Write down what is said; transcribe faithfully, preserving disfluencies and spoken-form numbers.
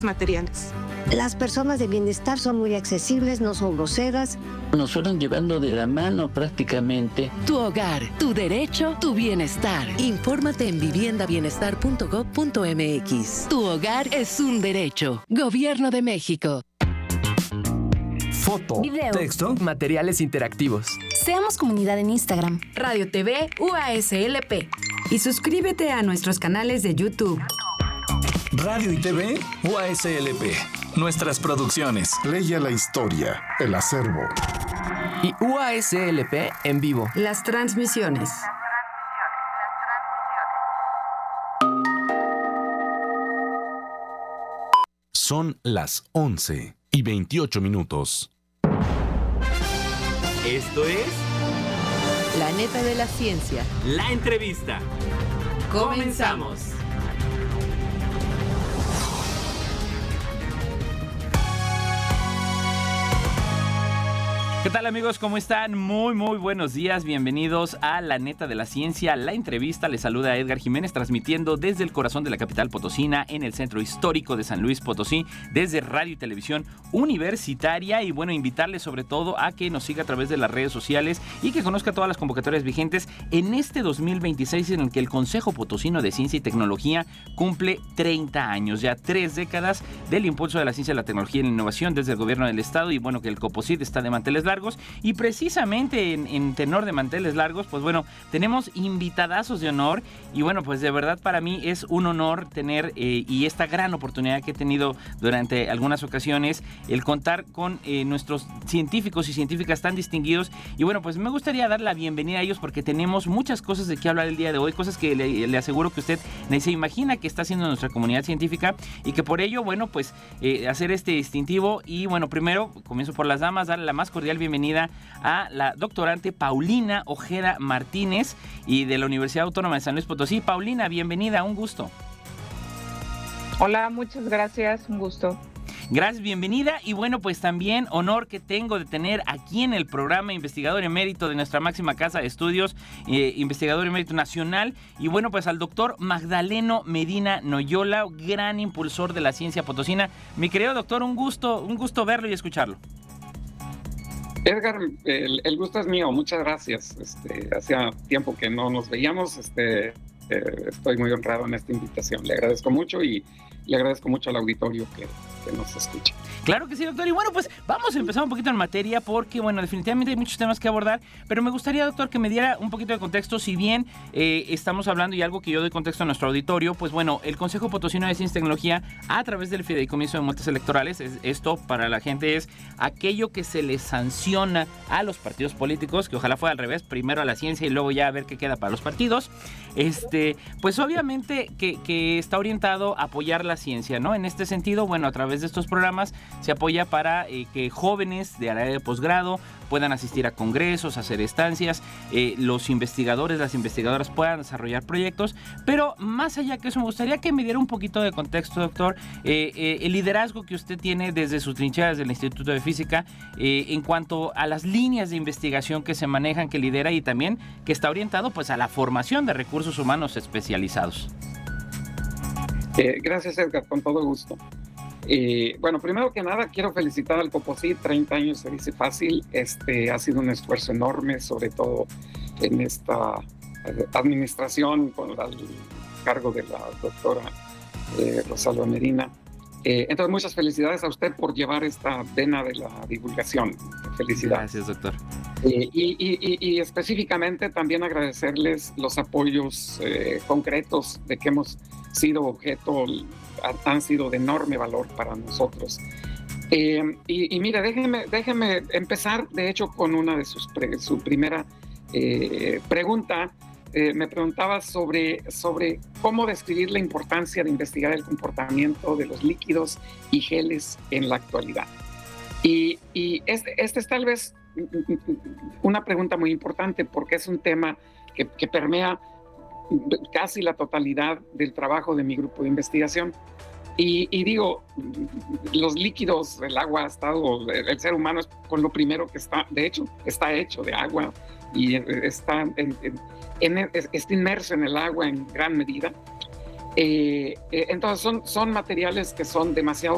materiales. Las personas de bienestar son muy accesibles, no son groseras. Nos fueron llevando de la mano prácticamente. Tu hogar, tu derecho, tu bienestar. Infórmate en vivienda bienestar punto gob punto eme equis. Tu hogar es un derecho. Gobierno de México. Foto, video, texto, materiales interactivos. Seamos comunidad en Instagram, Radio T V U A S L P. Y suscríbete a nuestros canales de YouTube. Radio y T V U A S L P. Nuestras producciones. Leia la historia, el acervo. Y U A S L P en vivo. Las transmisiones. Son las once y veintiocho minutos. Esto es... La neta de la ciencia. La entrevista. Comenzamos. ¿Qué tal, amigos? ¿Cómo están? Muy, muy buenos días. Bienvenidos a La Neta de la Ciencia, la entrevista. Les saluda Edgar Jiménez, transmitiendo desde el corazón de la capital potosina, en el centro histórico de San Luis Potosí, desde Radio y Televisión Universitaria. Y bueno, invitarles sobre todo a que nos siga a través de las redes sociales y que conozca todas las convocatorias vigentes en este dos mil veintiséis, en el que el Consejo Potosino de Ciencia y Tecnología cumple treinta años, ya tres décadas del impulso de la ciencia, la tecnología y la innovación desde el gobierno del estado. Y bueno, que el COPOCIT está de manteles largos. Y precisamente en, en tenor de manteles largos, pues bueno, tenemos invitadazos de honor. Y bueno, pues de verdad para mí es un honor tener eh, y esta gran oportunidad que he tenido durante algunas ocasiones, el contar con eh, nuestros científicos y científicas tan distinguidos. Y bueno, pues me gustaría dar la bienvenida a ellos porque tenemos muchas cosas de qué hablar el día de hoy, cosas que le, le aseguro que usted ni se imagina que está haciendo nuestra comunidad científica, y que por ello, bueno, pues eh, hacer este distintivo. Y bueno, primero comienzo por las damas, darle la más cordial bienvenida a la doctorante Paulina Ojeda Martínez, y de la Universidad Autónoma de San Luis Potosí. Paulina, bienvenida, un gusto. Hola, muchas gracias, un gusto. Gracias, bienvenida. Y bueno, pues también honor que tengo de tener aquí en el programa investigador emérito de nuestra máxima casa de estudios, eh, investigador emérito nacional, y bueno, pues al doctor Magdaleno Medina Noyola, gran impulsor de la ciencia potosina. Mi querido doctor, un gusto, un gusto verlo y escucharlo. Edgar, el, el gusto es mío, muchas gracias. Este, hacía tiempo que no nos veíamos, este, eh, estoy muy honrado en esta invitación. Le agradezco mucho y le agradezco mucho al auditorio que, que nos escucha. Claro que sí, doctor. Y bueno, pues vamos a empezar un poquito en materia porque, bueno, definitivamente hay muchos temas que abordar, pero me gustaría, doctor, que me diera un poquito de contexto. Si bien eh, estamos hablando, y algo que yo doy contexto a nuestro auditorio, pues bueno, el Consejo Potosino de Ciencia y Tecnología, a través del Fideicomiso de Multas Electorales, es, esto para la gente es aquello que se les sanciona a los partidos políticos, que ojalá fuera al revés, primero a la ciencia y luego ya a ver qué queda para los partidos. Este, pues obviamente que, que está orientado a apoyar la ciencia, ¿no? En este sentido, bueno, a través de estos programas se apoya para eh, que jóvenes de área de posgrado puedan asistir a congresos, hacer estancias, eh, los investigadores, las investigadoras puedan desarrollar proyectos, pero más allá que eso, me gustaría que me diera un poquito de contexto, doctor, eh, eh, el liderazgo que usted tiene desde sus trincheras del Instituto de Física eh, en cuanto a las líneas de investigación que se manejan, que lidera, y también que está orientado pues a la formación de recursos humanos especializados. Eh, gracias, Edgar, con todo gusto. Eh, bueno, primero que nada quiero felicitar al COPOCIT, treinta años se dice fácil, este, ha sido un esfuerzo enorme, sobre todo en esta administración con el cargo de la doctora eh, Rosalba Medina. Eh, entonces, muchas felicidades a usted por llevar esta vena de la divulgación. Felicidades. Gracias, doctor. Eh, y, y, y, y específicamente también agradecerles los apoyos eh, concretos de que hemos sido objeto, han sido de enorme valor para nosotros. Eh, y, y mire, déjeme, déjeme empezar, de hecho, con una de sus pre, su primera eh, pregunta. Eh, me preguntaba sobre, sobre cómo describir la importancia de investigar el comportamiento de los líquidos y geles en la actualidad. Y, y este, este es tal vez una pregunta muy importante porque es un tema que, que permea casi la totalidad del trabajo de mi grupo de investigación. Y, y digo, los líquidos, el agua ha estado, el ser humano es con lo primero que está, de hecho, está hecho de agua y está, en, en, en, está inmerso en el agua en gran medida. Eh, eh, entonces son, son materiales que son demasiado